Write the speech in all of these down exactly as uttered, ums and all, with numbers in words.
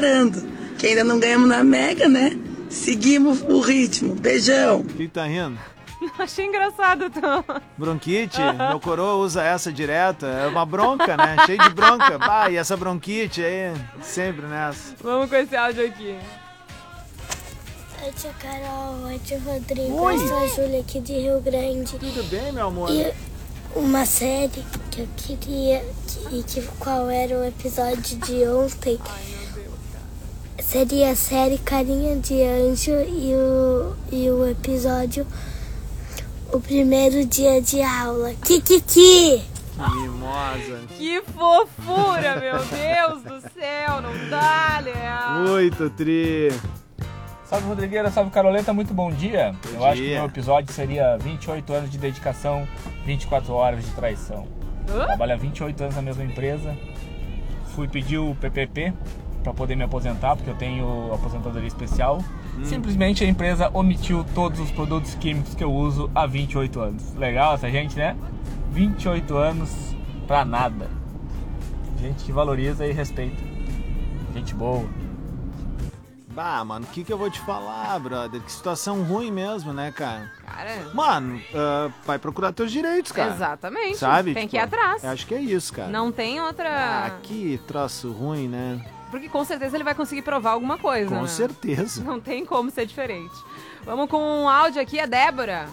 preparando. Que ainda não ganhamos na Mega, né? Seguimos o ritmo. Beijão. O que tá rindo? Achei engraçado, Tom. Bronquite? Meu coroa usa essa direto. É uma bronca, né? Cheio de bronca. Bah, e essa bronquite aí, sempre nessa. Vamos com esse áudio aqui. Oi, tia Carol. Oi, tio Rodrigo. Oi. Eu sou a Júlia aqui de Rio Grande. Tudo bem, meu amor? E uma série que eu queria... Que, que, qual era o episódio de ontem? Seria a série Carinha de Anjo e o, e o episódio... O primeiro dia de aula. Kikiki! Mimosa. Que fofura, meu Deus do céu. Não dá, Léo. Muito tri. Salve, Rodrigueira. Salve, Caroleta. Muito bom dia. Bom Eu dia. acho que o meu episódio seria vinte e oito anos de dedicação, vinte e quatro horas de traição. Hã? Trabalho há vinte e oito anos na mesma empresa. Fui pedir o P P P para poder me aposentar, porque eu tenho aposentadoria especial. Hum. Simplesmente a empresa omitiu todos os produtos químicos que eu uso há vinte e oito anos. Legal essa gente, né? vinte e oito anos pra nada. Gente que valoriza e respeita. Gente boa. Bah, mano, o que que eu vou te falar, brother? Que situação ruim mesmo, né, cara? Cara, Mano, uh, vai procurar teus direitos, cara. exatamente. Sabe? Tem Tipo, que ir atrás. eu acho que é isso, cara. Não tem outra... Ah, que troço ruim, né? Porque com certeza ele vai conseguir provar alguma coisa, Com né? certeza. Não tem como ser diferente. Vamos com um áudio aqui, a Débora.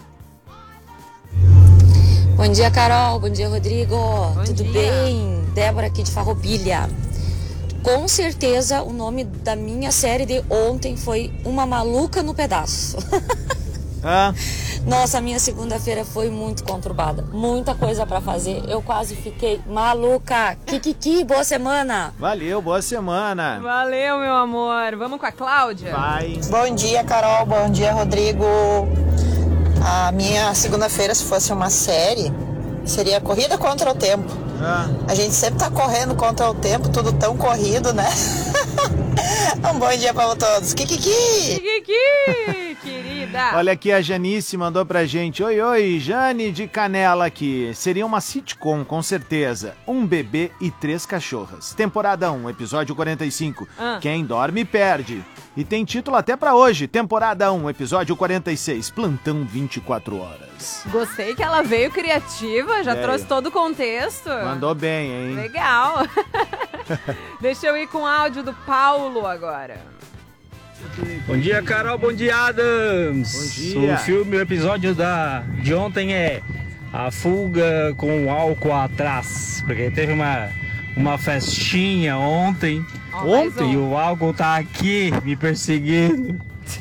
Bom dia, Carol. Bom dia, Rodrigo. Bom Tudo dia. bem? Débora aqui de Farroupilha. Com certeza o nome da minha série de ontem foi Uma Maluca no Pedaço. Ah, Nossa, a minha segunda-feira foi muito conturbada. Muita coisa pra fazer. Eu quase fiquei maluca. Kikiki, boa semana. valeu, boa semana. Valeu, meu amor. Vamos com a Cláudia? Vai. Bom dia, Carol. Bom dia, Rodrigo. A minha segunda-feira, se fosse uma série, seria Corrida contra o Tempo. Ah, A gente sempre tá correndo contra o tempo, tudo tão corrido, né? Um bom dia para todos. Kikiki! Kiki, querida. olha aqui, a Janice mandou pra gente. Oi, oi, Jane de Canela aqui. Seria uma sitcom, com certeza. Um bebê e três cachorras. Temporada um, episódio quarenta e cinco. Ah. Quem dorme perde. E tem título até pra hoje. Temporada um, episódio quarenta e seis. Plantão vinte e quatro horas. Gostei que ela veio criativa, já Veio. trouxe todo o contexto. Mandou bem, hein? Legal. Deixa eu ir com o áudio do Paulo agora. Bom dia, Carol. Bom dia, Adams. Bom dia. O filme, o episódio da, de ontem é A Fuga com o Álcool Atrás. Porque teve uma, uma festinha ontem. Ó, mais ontem um. o álcool tá aqui me perseguindo.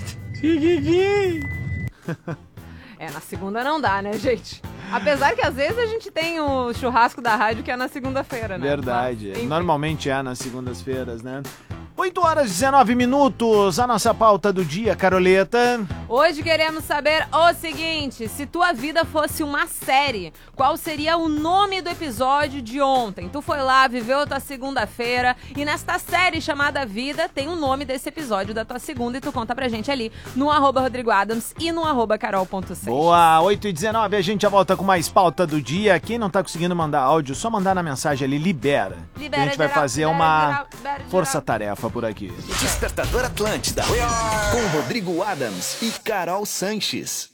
É, na segunda não dá, né, gente? Apesar que às vezes a gente tem o churrasco da rádio que é na segunda-feira, né? Verdade. Mas, enfim. Normalmente é nas segundas-feiras, né? oito horas e dezenove minutos, a nossa pauta do dia, Caroleta. Hoje queremos saber o seguinte: se tua vida fosse uma série, qual seria o nome do episódio de ontem? Tu foi lá, viveu tua segunda-feira e nesta série chamada Vida tem o nome desse episódio da tua segunda e tu conta pra gente ali no arroba Rodrigo Adams e no arroba carol ponto seis. Boa, oito e dezenove, a gente já volta com mais pauta do dia. Quem não tá conseguindo mandar áudio, só mandar na mensagem ali, libera. Libera a gente vai geral, fazer libera uma geral, libera geral. força-tarefa por aqui. Despertador Atlântida, com Rodrigo Adams e Carol Sanches.